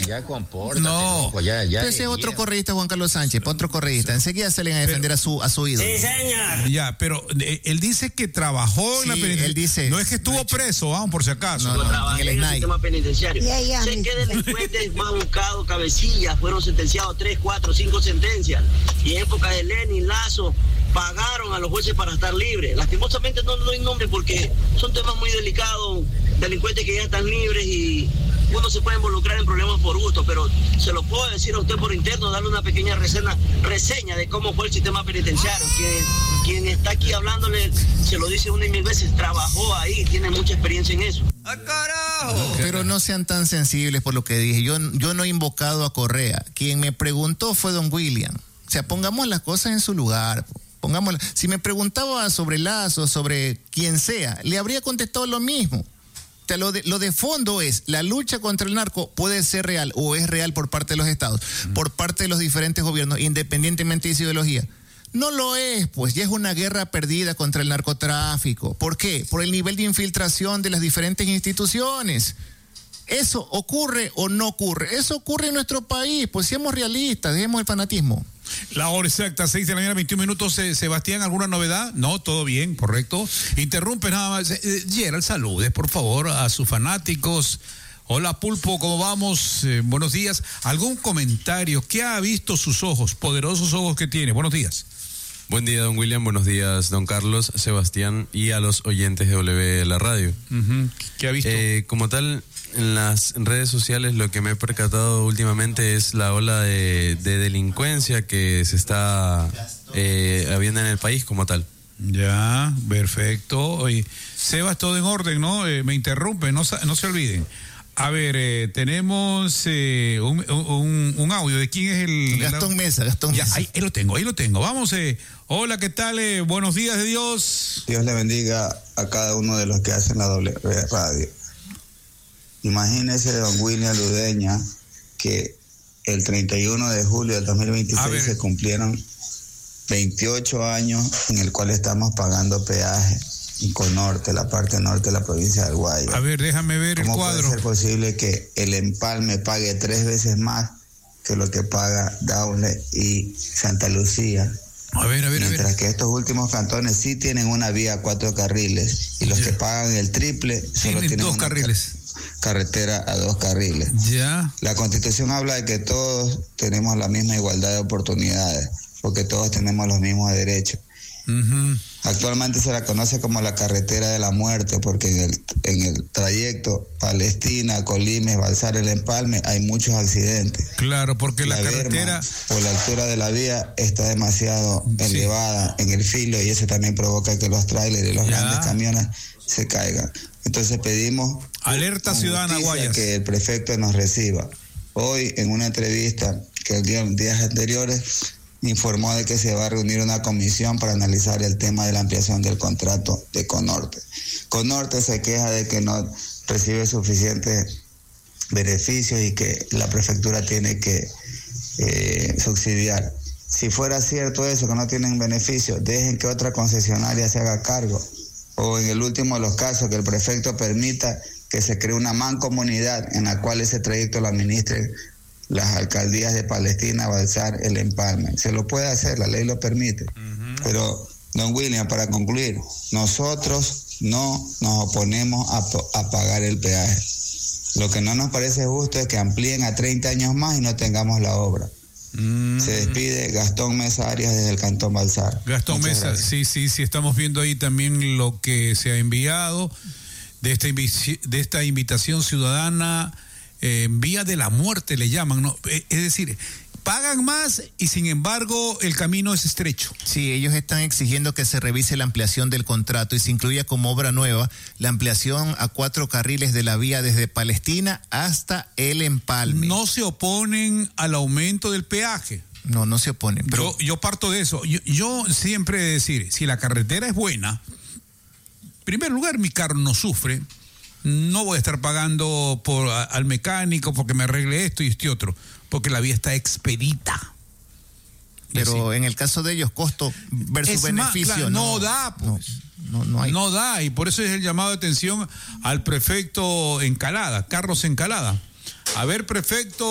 ya compórtate. No, loco, ya ese es otro correísta, Juan Carlos Sánchez, otro correísta. Enseguida salen a defender a su ídolo. Sí, señor. Ya, pero él dice que trabajó en la penitenciaria. Él dice, no es que estuvo preso, vamos, por si acaso. No, en el sistema penitenciario. Sé que delincuentes más buscados, cabecillas, fueron sentenciados 3, 4, 5 sentencias. Y en época de Lenin, Lazo, pagaron a los jueces para estar libres. Lastimosamente no doy nombre porque son temas muy delicados, delincuentes que ya están libres y uno se puede involucrar en problemas por gusto, pero se lo puedo decir a usted por interno, darle una pequeña reseña de cómo fue el sistema penitenciario. Quien está aquí hablándole, se lo dice una y mil veces, trabajó ahí, tiene mucha experiencia en eso. ¡Ah, carajo! Pero no sean tan sensibles por lo que dije. Yo no he invocado a Correa. Quien me preguntó fue don William. O sea, pongamos las cosas en su lugar. Si me preguntaba sobre Lazo, sobre quien sea, le habría contestado lo mismo. O sea, lo de fondo es, la lucha contra el narco puede ser real o es real por parte de los estados, por parte de los diferentes gobiernos, independientemente de su ideología. No lo es, pues ya es una guerra perdida contra el narcotráfico. ¿Por qué? Por el nivel de infiltración de las diferentes instituciones. ¿Eso ocurre o no ocurre? Eso ocurre en nuestro país, pues seamos realistas, dejemos el fanatismo. La hora exacta, 6 de la mañana, 21 minutos. Sebastián, ¿alguna novedad? No, todo bien, correcto. Interrumpe nada más. Gerald, saludes, por favor, a sus fanáticos. Hola, Pulpo, ¿cómo vamos? Buenos días. ¿Algún comentario? ¿Qué ha visto sus ojos, poderosos ojos que tiene? Buenos días. Buen día, don William. Buenos días, don Carlos, Sebastián y a los oyentes de W La Radio. ¿Qué ha visto? Como tal, en las redes sociales lo que me he percatado últimamente es la ola de delincuencia que se está habiendo en el país como tal. Ya, perfecto. Oye, Sebas, todo en orden, ¿no? Me interrumpe, no se olviden. A ver, tenemos un audio. ¿De quién es el...? Gastón Mesa. Ya, ahí lo tengo. Vamos, hola, ¿qué tal? Buenos días de Dios. Dios le bendiga a cada uno de los que hacen la W Radio. Imagínese, don William Ludeña, que el 31 de julio del 2026 se cumplieron 28 años en el cual estamos pagando peaje en Conorte, la parte norte de la provincia del Guayas. A ver, déjame ver el cuadro. ¿Cómo puede ser posible que el Empalme pague 3 veces más que lo que paga Daule y Santa Lucía? Mientras que estos últimos cantones sí tienen una vía a 4 carriles y los que pagan el triple solo tienen 2 carriles. Carretera a 2 carriles. Ya. La Constitución habla de que todos tenemos la misma igualdad de oportunidades, porque todos tenemos los mismos derechos. Actualmente se la conoce como la carretera de la muerte, porque en el trayecto Palestina, Colimes, Balsar, El Empalme hay muchos accidentes. Claro, porque la carretera... Por la altura de la vía está demasiado elevada en el filo y eso también provoca que los trailers y los grandes camiones se caigan. Entonces pedimos alerta ciudadana Guayas que el prefecto nos reciba. Hoy en una entrevista que en días anteriores informó de que se va a reunir una comisión para analizar el tema de la ampliación del contrato de Conorte. Conorte se queja de que no recibe suficientes beneficios y que la prefectura tiene que subsidiar. Si fuera cierto eso, que no tienen beneficios, dejen que otra concesionaria se haga cargo. O en el último de los casos, que el prefecto permita que se cree una mancomunidad en la cual ese trayecto lo administren las alcaldías de Palestina, Balsar, El Empalme. Se lo puede hacer, la ley lo permite. Pero, don William, para concluir, nosotros no nos oponemos a pagar el peaje. Lo que no nos parece justo es que amplíen a 30 años más y no tengamos la obra. Se despide Gastón Mesa Arias desde el Cantón Balsar. Gastón Mesa, gracias. Sí, estamos viendo ahí también lo que se ha enviado de esta invitación ciudadana en vía de la muerte le llaman, ¿no? Es decir, pagan más y sin embargo el camino es estrecho. Sí, ellos están exigiendo que se revise la ampliación del contrato y se incluya como obra nueva la ampliación a 4 carriles de la vía desde Palestina hasta El Empalme. No se oponen al aumento del peaje. No se oponen. Pero yo parto de eso. Yo siempre he de decir, si la carretera es buena, en primer lugar mi carro no sufre. No voy a estar pagando al mecánico porque me arregle esto y este otro, porque la vía está expedita. Pero en el caso de ellos, costo versus beneficio. Claro, no da, pues. No da, y por eso es el llamado de atención al prefecto Encalada, Carlos Encalada. A ver, prefecto.